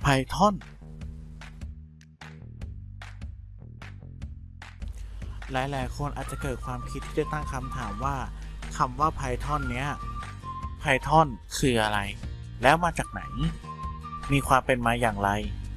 Python หลายๆคนอาจจะเกิดความคิดที่จะตั้งคำถามว่าคำว่า Python เนี้ย Python คืออะไรแล้วมาจากไหนมีความเป็นมาอย่างไร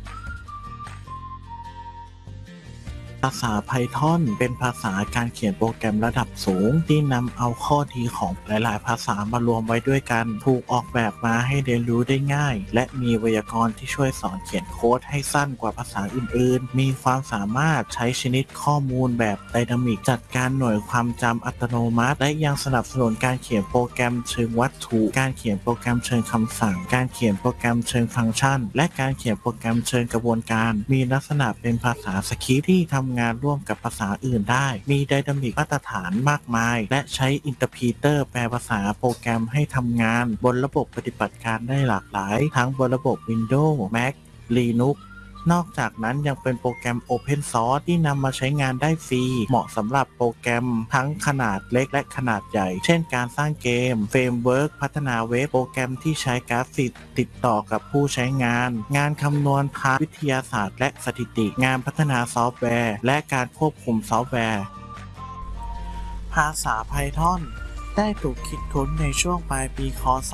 ภาษา Python เป็นภาษาการเขียนโปรแกรมระดับสูงที่นำเอาข้อดีของหลายๆภาษามารวมไว้ด้วยกันถูกออกแบบมาให้เรียนรู้ได้ง่ายและมีไวยากรณ์ที่ช่วยสอนเขียนโค้ดให้สั้นกว่าภาษาอื่นๆมีความสามารถใช้ชนิดข้อมูลแบบไดนามิกจัดการหน่วยความจำอัตโนมัติและยังสนับสนุนการเขียนโปรแกรมเชิงวัตถุการเขียนโปรแกรมเชิงคำสั่งการเขียนโปรแกรมเชิงฟังก์ชันและการเขียนโปรแกรมเชิงกระบวนการมีลักษณะเป็นภาษาสคริปต์ที่ทำงานร่วมกับภาษาอื่นได้มีไดนามิกมาตรฐานมากมายและใช้อินเตอร์พรีเตอร์แปลภาษาโปรแกรมให้ทำงานบนระบบปฏิบัติการได้หลากหลายทั้งบนระบบ Windows Mac Linux นอกจากนั้นยังเป็นโปรแกรม Open Source ที่นำมาใช้งานได้ฟรีเหมาะสำหรับโปรแกรมทั้งขนาดเล็กและขนาดใหญ่เช่นการสร้างเกมเฟรมเวิร์กพัฒนาเว็บโปรแกรมที่ใช้กราฟิกติดต่อกับผู้ใช้งานงานคำนวณทางวิทยาศาสตร์และสถิติงานพัฒนาซอฟต์แวร์และการควบคุมซอฟต์แวร์ภาษา Python ได้ถูกคิดค้นในช่วงปลายปีค.ศ.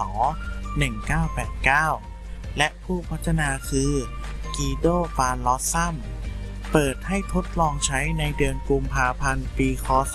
1989และผู้พัฒนาคือกีโด ฟาน ลอสซัมเปิดให้ทดลองใช้ในเดือนกุมภาพันธ์ปีค.ศ.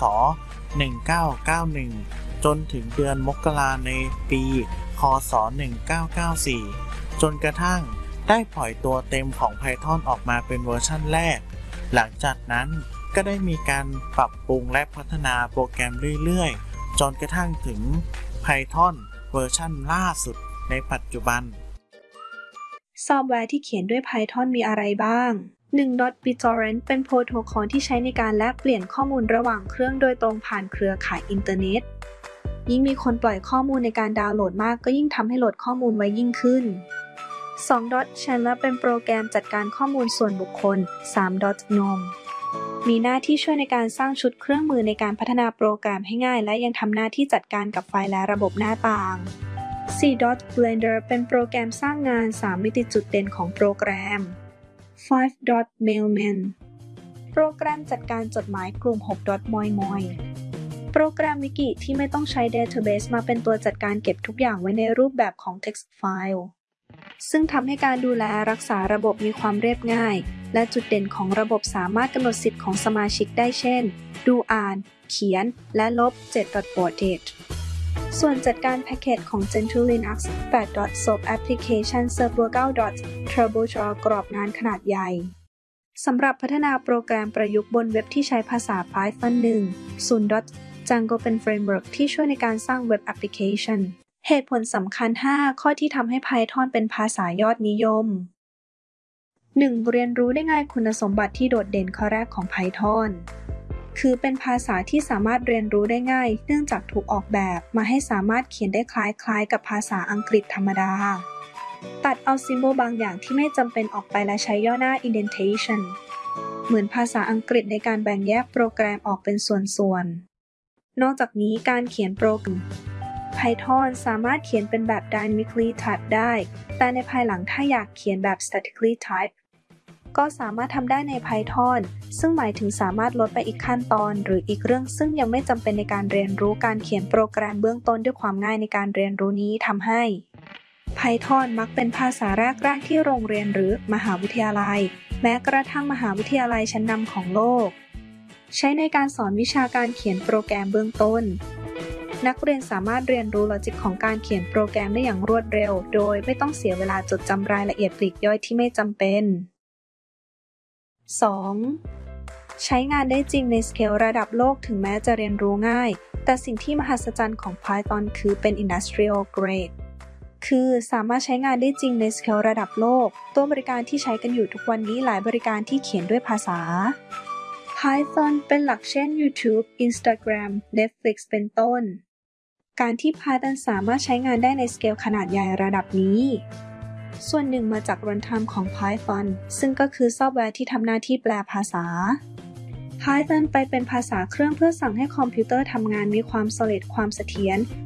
1991จนถึงเดือนมกราในปีค.ศ. 1994จนกระทั่งได้ปล่อยตัวเต็มของ Python ออกมาเป็นเวอร์ชั่นแรกหลังจากนั้นก็ได้มีการปรับปรุงและพัฒนาโปรแกรมเรื่อยๆจนกระทั่งถึง Python เวอร์ชั่นล่าสุดในปัจจุบันซอฟต์แวร์ที่เขียนด้วย Python มีอะไรบ้าง 1.BitTorrent เป็นโปรโตคอลที่ใช้ในการแลกเปลี่ยนข้อมูลระหว่างเครื่องโดยตรงผ่านเครือข่ายอินเทอร์เน็ตยิ่งมีคนปล่อยข้อมูลในการดาวน์โหลดมากก็ยิ่งทำให้โหลดข้อมูลไวยิ่งขึ้น 2.Chandler เป็นโปรแกรมจัดการข้อมูลส่วนบุคคล 3.GNOME มีหน้าที่ช่วยในการสร้างชุดเครื่องมือในการพัฒนาโปรแกรมให้ง่ายและยังทำหน้าที่จัดการกับไฟล์และระบบหน้าต่าง 4.Blender เป็นโปรแกรมสร้างงาน3มิติจุดเด่นของโปรแกรม 5.Mailman โปรแกรมจัดการจดหมายกลุ่ม 6.Moimoi โปรแกรมวิกิที่ไม่ต้องใช้ Database มาเป็นตัวจัดการเก็บทุกอย่างไว้ในรูปแบบของ text file ซึ่งทำให้การดูแลรักษาระบบมีความเรียบง่ายและจุดเด่นของระบบสามารถกำหนดสิทธิ์ของสมาชิกได้เช่นดูอ่านเขียนและลบ 7.Portage ส่วนจัดการแพ็กเกจของ Gentoo Linux 8.SOAP Application Server 9.TurboJar กรอบงานขนาดใหญ่สำหรับพัฒนาโปรแกรมประยุกต์บนเว็บที่ใช้ภาษา Python 0.Django เป็นเฟรมเวิร์กที่ช่วยในการสร้างเว็บแอปพลิเคชันเหตุผลสำคัญ 5 ข้อที่ทำให้ Python เป็นภาษายอดนิยม 1. เรียนรู้ได้ง่ายคุณสมบัติที่โดดเด่นข้อแรกของ Python คือเป็นภาษาที่สามารถเรียนรู้ได้ง่ายเนื่องจากถูกออกแบบมาให้สามารถเขียนได้คล้ายๆกับภาษาอังกฤษธรรมดาตัดเอาซิมโบลบางอย่างที่ไม่จำเป็นออกไปและใช้ย่อหน้า indentation เหมือนภาษาอังกฤษในการแบ่งแยกโปรแกรมออกเป็นส่วนๆนอกจากนี้การเขียนโปรแกรม Python สามารถเขียนเป็นแบบ dynamically type ได้แต่ในภายหลังถ้าอยากเขียนแบบ statically type ก็สามารถทำได้ใน Python ซึ่งหมายถึงสามารถลดไปอีกขั้นตอนหรืออีกเรื่องซึ่งยังไม่จำเป็นในการเรียนรู้การเขียนโปรแกรมเบื้องต้นด้วยความง่ายในการเรียนรู้นี้ทำให้ Python มักเป็นภาษาแรกๆที่โรงเรียนหรือมหาวิทยาลัยแม้กระทั่งมหาวิทยาลัยชั้นนำของโลกใช้ในการสอนวิชาการเขียนโปรแกรมเบื้องต้นนักเรียนสามารถเรียนรู้ลอจิกของการเขียนโปรแกรมได้อย่างรวดเร็วโดยไม่ต้องเสียเวลาจดจำรายละเอียดปลีกย่อยที่ไม่จำเป็น 2. ใช้งานได้จริงในสเกลระดับโลกถึงแม้จะเรียนรู้ง่ายแต่สิ่งที่มหัศจรรย์ของ Python คือเป็น Industrial Grade คือสามารถใช้งานได้จริงในสเกลระดับโลกตัวบริการที่ใช้กันอยู่ทุกวันนี้หลายบริการที่เขียนด้วยภาษา Python เป็นหลักเช่น YouTube, Instagram, Netflix เป็นต้นการที่ Python สามารถใช้งานได้ในสเกลขนาดใหญ่ระดับนี้ส่วนหนึ่งมาจาก runtime ของ Python ซึ่งก็คือซอฟต์แวร์ที่ทำหน้าที่แปลภาษา Python ไปเป็นภาษาเครื่องเพื่อสั่งให้คอมพิวเตอร์ทำงานมีความ solid ความเสถียร